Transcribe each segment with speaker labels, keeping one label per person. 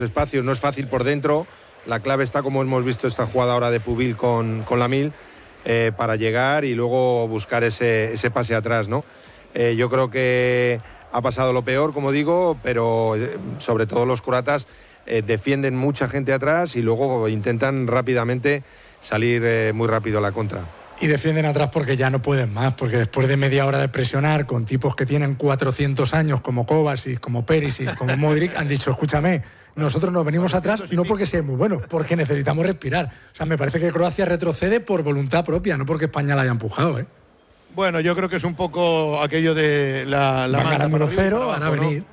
Speaker 1: espacios, no es fácil por dentro. La clave está, como hemos visto esta jugada ahora de Pubil con Lamil, para llegar y luego buscar ese pase atrás, ¿no? Yo creo que ha pasado lo peor, como digo, pero sobre todo los croatas defienden mucha gente atrás y luego intentan rápidamente salir muy rápido a la contra.
Speaker 2: Y defienden atrás porque ya no pueden más, porque después de media hora de presionar con tipos que tienen 400 años, como Kovacic, como Perisic, como Modric, han dicho, escúchame, nosotros nos venimos atrás no porque sean muy buenos, porque necesitamos respirar. O sea, me parece que Croacia retrocede por voluntad propia, no porque España la haya empujado, ¿eh?
Speaker 3: Bueno, yo creo que es un poco aquello de la
Speaker 2: van ganando 1-0, van a venir.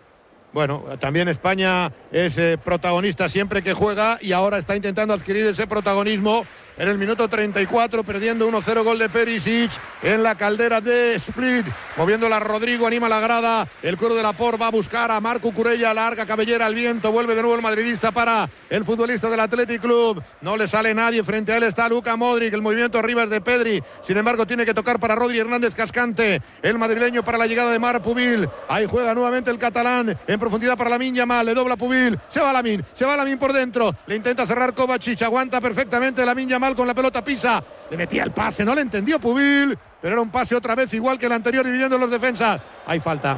Speaker 3: Bueno, también España es protagonista siempre que juega y ahora está intentando adquirir ese protagonismo en el minuto 34, perdiendo 1-0, gol de Perisic en la caldera de Split, moviéndola Rodrigo, anima la grada, el cuero de Laporte va a buscar a Marc Cucurella, larga cabellera al viento, vuelve de nuevo el madridista para el futbolista del Athletic Club, no le sale nadie, frente a él está Luka Modric, el movimiento arriba es de Pedri, sin embargo tiene que tocar para Rodri Hernández Cascante, el madrileño para la llegada de Marc Pubil, ahí juega nuevamente el catalán, en profundidad para Lamine Yamal, le dobla Pubil, se va Lamine por dentro, le intenta cerrar Kovacic, aguanta perfectamente Lamine Yamal con la pelota, pisa, le metía el pase, no le entendió Pubil, pero era un pase otra vez igual que el anterior, dividiendo los defensas. Hay falta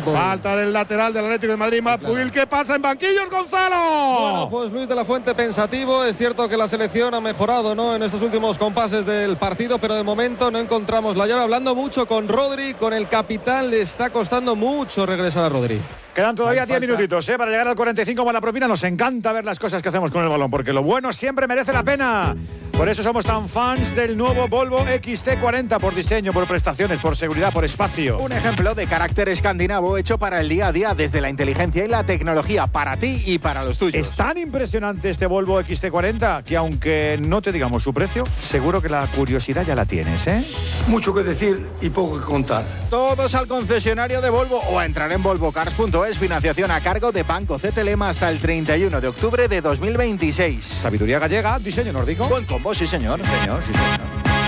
Speaker 3: del lateral del Atlético de Madrid, más Pubil. ¿Qué pasa en banquillos, Gonzalo?
Speaker 4: Bueno, pues Luis de la Fuente pensativo. Es cierto que la selección ha mejorado, ¿no?, en estos últimos compases del partido, pero de momento no encontramos la llave. Hablando mucho con Rodri, con el capitán, le está costando mucho regresar a Rodri.
Speaker 5: Quedan todavía 10 minutitos para llegar al 45 con la propina. Nos encanta ver las cosas que hacemos con el balón, porque lo bueno siempre merece la pena. Por eso somos tan fans del nuevo Volvo XC40, por diseño, por prestaciones, por seguridad, por espacio.
Speaker 6: Un ejemplo de carácter escandinavo hecho para el día a día, desde la inteligencia y la tecnología, para ti y para los tuyos.
Speaker 5: Es tan impresionante este Volvo XC40 que, aunque no te digamos su precio, seguro que la curiosidad ya la tienes, ¿eh?
Speaker 7: Mucho que decir y poco que contar.
Speaker 6: Todos al concesionario de Volvo o a entrar en volvocars.es. Financiación a cargo de Banco CTLM hasta el 31 de octubre de 2026.
Speaker 5: Sabiduría gallega, diseño nórdico.
Speaker 6: Buen combo, sí señor.
Speaker 5: Sí señor.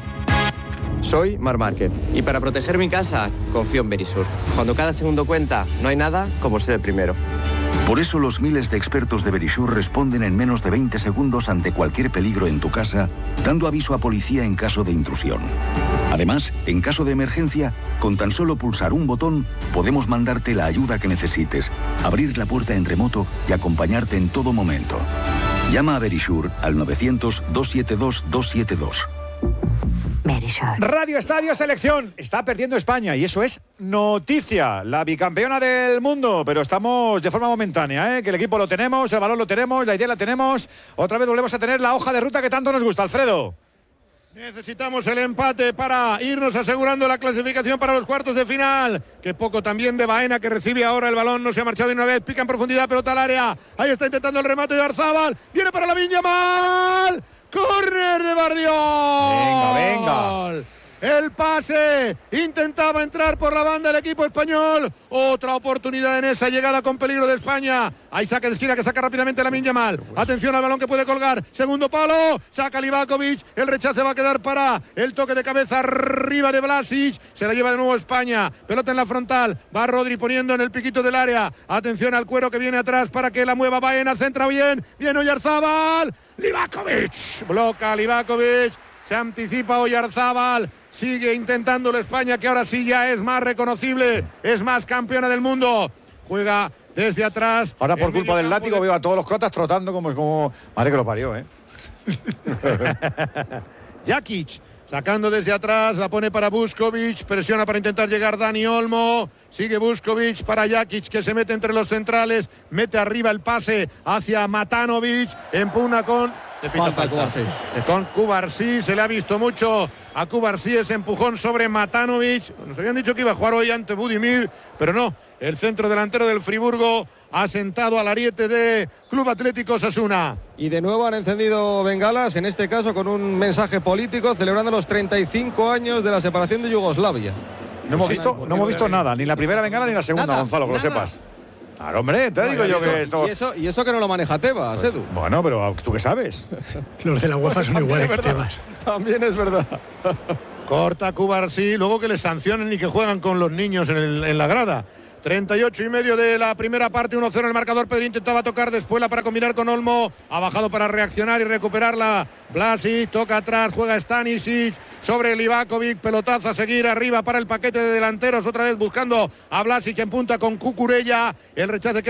Speaker 8: Soy Marc Márquez y para proteger mi casa confío en Verisur. Cuando cada segundo cuenta, no hay nada como ser el primero.
Speaker 9: Por eso los miles de expertos de Verisur responden en menos de 20 segundos ante cualquier peligro en tu casa, dando aviso a policía en caso de intrusión. Además, en caso de emergencia, con tan solo pulsar un botón, podemos mandarte la ayuda que necesites, abrir la puerta en remoto y acompañarte en todo momento. Llama a Verisur al 900-272-272.
Speaker 5: Radio Estadio Selección. Está perdiendo España y eso es noticia. La bicampeona del mundo, pero estamos de forma momentánea, ¿eh? Que el equipo lo tenemos, el balón lo tenemos, la idea la tenemos. Otra vez volvemos a tener la hoja de ruta que tanto nos gusta, Alfredo.
Speaker 3: Necesitamos el empate para irnos asegurando la clasificación para los cuartos de final. Que poco también de Baena, que recibe ahora el balón, no se ha marchado de una vez, pica en profundidad, pelota al área. Ahí está intentando el remate de Arzábal. Viene para Lamine Yamal. ¡Córner de Bardiol!
Speaker 5: Venga.
Speaker 3: El pase, intentaba entrar por la banda el equipo español. Otra oportunidad en esa llegada con peligro de España. Hay saque de esquina que saca rápidamente Lamine Yamal. Atención al balón que puede colgar. Segundo palo, saca Livakovic. El rechace va a quedar para el toque de cabeza arriba de Vlasic. Se la lleva de nuevo España. Pelota en la frontal. Va Rodri poniendo en el piquito del área. Atención al cuero que viene atrás para que la mueva Baena. Centra bien. Viene Oyarzábal. Livakovic. Bloca Livakovic. Se anticipa Oyarzábal. Sigue intentándolo España, que ahora sí ya es más reconocible, es más campeona del mundo. Juega desde atrás.
Speaker 5: Ahora por culpa del látigo veo a todos los croatas trotando como... Madre que lo parió, ¿eh?
Speaker 3: Jakic, sacando desde atrás, la pone para Vuskovic, presiona para intentar llegar Dani Olmo. Sigue Vuskovic para Jakic, que se mete entre los centrales, mete arriba el pase hacia Matanovic, empuna con... Con Cubarsí, se le ha visto mucho a Cubarsí ese empujón sobre Matanovic. Nos habían dicho que iba a jugar hoy ante Budimir, pero no. El centro delantero del Friburgo ha sentado al ariete de Club Atlético Osasuna.
Speaker 4: Y de nuevo han encendido bengalas, en este caso con un mensaje político, celebrando los 35 años de la separación de Yugoslavia.
Speaker 5: No hemos visto nada, ni la primera bengala ni la segunda, nada, Gonzalo, que lo sepas. Claro, hombre, te digo yo que esto...
Speaker 4: Y eso que no lo maneja Tebas, pues, Edu.
Speaker 5: Bueno, pero ¿tú qué sabes?
Speaker 2: Los de la UEFA son iguales que Tebas.
Speaker 4: También es verdad.
Speaker 3: Corta Cubarsí, luego que les sancionen y que juegan con los niños en la grada. 38 y medio de la primera parte, 1-0 en el marcador. Pedri intentaba tocar después para combinar con Olmo, ha bajado para reaccionar y recuperarla Vlasic, toca atrás, juega Stanisic sobre Livakovic, pelotazo a seguir arriba para el paquete de delanteros, otra vez buscando a Vlasic en punta con Cucurella, el rechace que